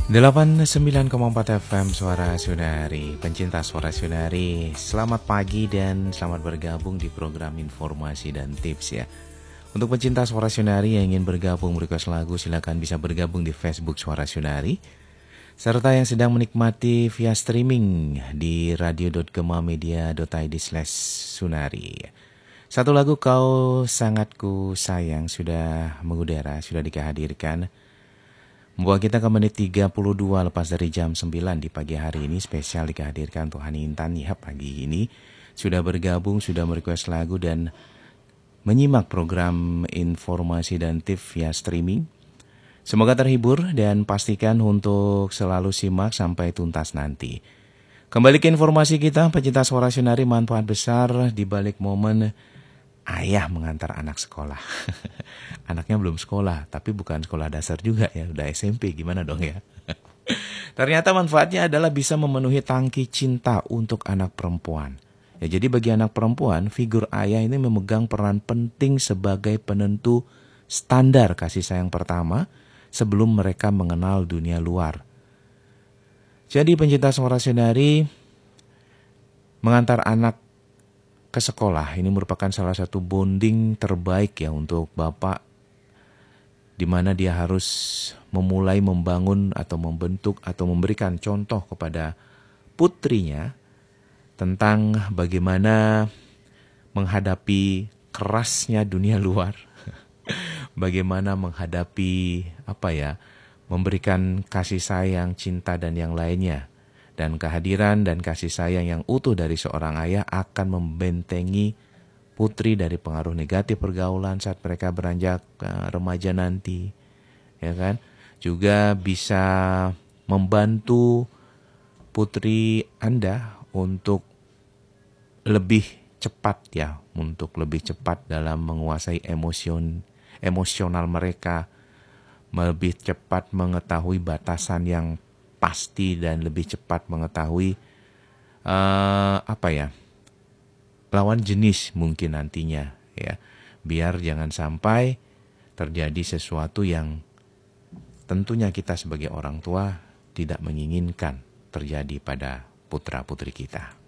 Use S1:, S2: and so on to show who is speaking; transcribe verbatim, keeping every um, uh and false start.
S1: delapan puluh sembilan koma empat F M Suara Sunari. Pencinta Suara Sunari, selamat pagi dan selamat bergabung di program informasi dan tips ya. Untuk pencinta Suara Sunari yang ingin bergabung request lagu, silakan bisa bergabung di Facebook Suara Sunari. Serta yang sedang menikmati via streaming di radio dot gemamedia dot i d slash sunari. Satu lagu Kau Sangat Ku Sayang sudah mengudara, sudah dikehadirkan. Membawa kita ke menit tiga puluh dua lepas dari jam sembilan di pagi hari ini. Spesial dikehadirkan Tuhan Intan ya pagi ini. Sudah bergabung, sudah merequest lagu dan menyimak program informasi dan tips via streaming. Semoga terhibur dan pastikan untuk selalu simak sampai tuntas nanti. Kembali ke informasi kita, pencinta Suara Sunari, manfaat besar di balik momen ayah mengantar anak sekolah. Anaknya belum sekolah, tapi bukan sekolah dasar juga ya, udah S M P, gimana dong ya. Ternyata manfaatnya adalah bisa memenuhi tangki cinta untuk anak perempuan. Ya, jadi bagi anak perempuan, figur ayah ini memegang peran penting sebagai penentu standar kasih sayang pertama sebelum mereka mengenal dunia luar. Jadi pencinta Suara Sunari, mengantar anak ke sekolah ini merupakan salah satu bonding terbaik ya untuk bapak, di mana dia harus memulai membangun atau membentuk atau memberikan contoh kepada putrinya tentang bagaimana menghadapi kerasnya dunia luar, bagaimana menghadapi apa ya, memberikan kasih sayang, cinta dan yang lainnya. Dan kehadiran dan kasih sayang yang utuh dari seorang ayah akan membentengi putri dari pengaruh negatif pergaulan saat mereka beranjak uh, remaja nanti, ya kan? Juga bisa membantu putri Anda untuk lebih cepat ya, untuk lebih cepat dalam menguasai emosion, emosional mereka, lebih cepat mengetahui batasan yang pasti dan lebih cepat mengetahui uh, apa ya, lawan jenis mungkin nantinya ya, biar jangan sampai terjadi sesuatu yang tentunya kita sebagai orang tua tidak menginginkan terjadi pada putra putri kita.